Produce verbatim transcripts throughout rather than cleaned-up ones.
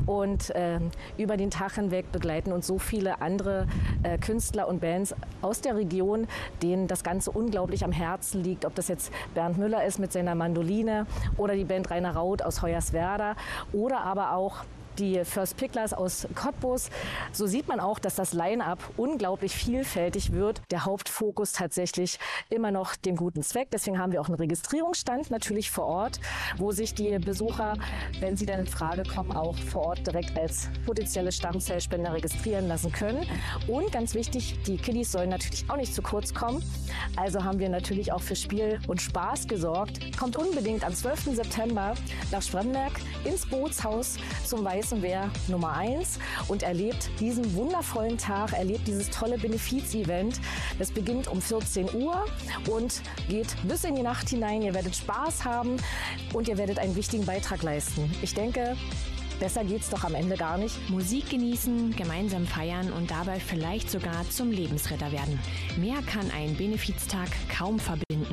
Und äh, über den Tag hinweg begleiten uns so viele andere äh, Künstler und Bands aus der Region, denen das Ganze unglaublich am Herzen liegt. Ob das jetzt Bernd Müller ist mit seiner Mandoline oder die Band Rainer Raut aus Hoyerswerda oder aber auch die First Picklers aus Cottbus. So sieht man auch, dass das Line-Up unglaublich vielfältig wird. Der Hauptfokus tatsächlich immer noch dem guten Zweck. Deswegen haben wir auch einen Registrierungsstand natürlich vor Ort, wo sich die Besucher, wenn sie dann in Frage kommen, auch vor Ort direkt als potenzielle Stammzellspender registrieren lassen können. Und ganz wichtig, die Kiddies sollen natürlich auch nicht zu kurz kommen. Also haben wir natürlich auch für Spiel und Spaß gesorgt. Kommt unbedingt am zwölften September nach Spremberg ins Bootshaus zum Weißen Wehr Nummer eins und erlebt diesen wundervollen Tag, erlebt dieses tolle Benefiz-Event. Das beginnt um vierzehn Uhr und geht bis in die Nacht hinein. Ihr werdet Spaß haben und ihr werdet einen wichtigen Beitrag leisten. Ich denke, besser geht's doch am Ende gar nicht. Musik genießen, gemeinsam feiern und dabei vielleicht sogar zum Lebensretter werden. Mehr kann ein Benefiztag kaum verbinden.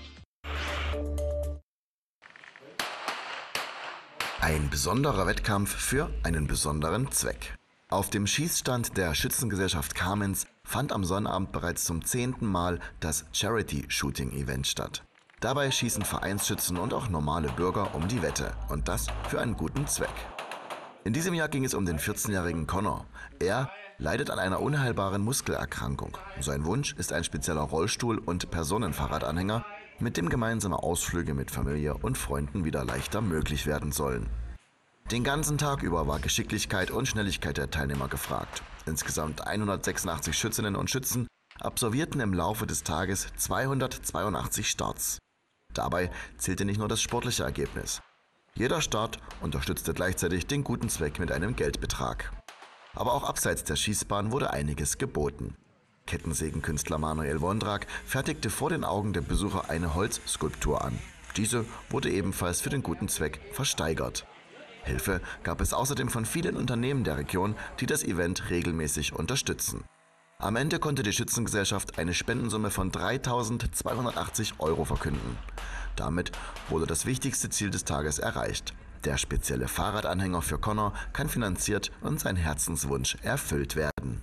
Ein besonderer Wettkampf für einen besonderen Zweck. Auf dem Schießstand der Schützengesellschaft Kamenz fand am Sonnabend bereits zum zehnten Mal das Charity-Shooting-Event statt. Dabei schießen Vereinsschützen und auch normale Bürger um die Wette und das für einen guten Zweck. In diesem Jahr ging es um den vierzehnjährigen Connor. Er leidet an einer unheilbaren Muskelerkrankung. Sein Wunsch ist ein spezieller Rollstuhl und Personenfahrradanhänger, mit dem gemeinsame Ausflüge mit Familie und Freunden wieder leichter möglich werden sollen. Den ganzen Tag über war Geschicklichkeit und Schnelligkeit der Teilnehmer gefragt. Insgesamt hundertsechsundachtzig Schützinnen und Schützen absolvierten im Laufe des Tages zweihundertzweiundachtzig Starts. Dabei zählte nicht nur das sportliche Ergebnis. Jeder Start unterstützte gleichzeitig den guten Zweck mit einem Geldbetrag. Aber auch abseits der Schießbahn wurde einiges geboten. Kettensägenkünstler Manuel Wondrak fertigte vor den Augen der Besucher eine Holzskulptur an. Diese wurde ebenfalls für den guten Zweck versteigert. Hilfe gab es außerdem von vielen Unternehmen der Region, die das Event regelmäßig unterstützen. Am Ende konnte die Schützengesellschaft eine Spendensumme von dreitausendzweihundertachtzig Euro verkünden. Damit wurde das wichtigste Ziel des Tages erreicht. Der spezielle Fahrradanhänger für Connor kann finanziert und sein Herzenswunsch erfüllt werden.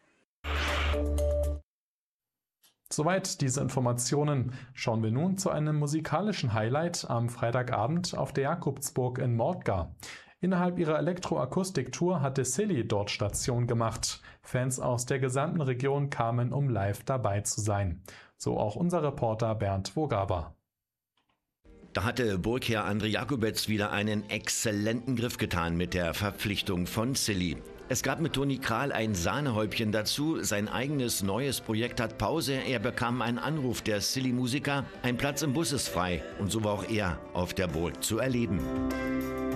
Soweit diese Informationen. Schauen wir nun zu einem musikalischen Highlight am Freitagabend auf der Jakobsburg in Mordgar. Innerhalb ihrer Elektroakustik-Tour hatte Silly dort Station gemacht. Fans aus der gesamten Region kamen, um live dabei zu sein. So auch unser Reporter Bernd Wogaber. Da hatte Burgherr André Jakobetz wieder einen exzellenten Griff getan mit der Verpflichtung von Silly. Es gab mit Toni Kral ein Sahnehäubchen dazu. Sein eigenes neues Projekt hat Pause. Er bekam einen Anruf der Silly-Musiker. Ein Platz im Bus ist frei. Und so war auch er auf der Burg zu erleben.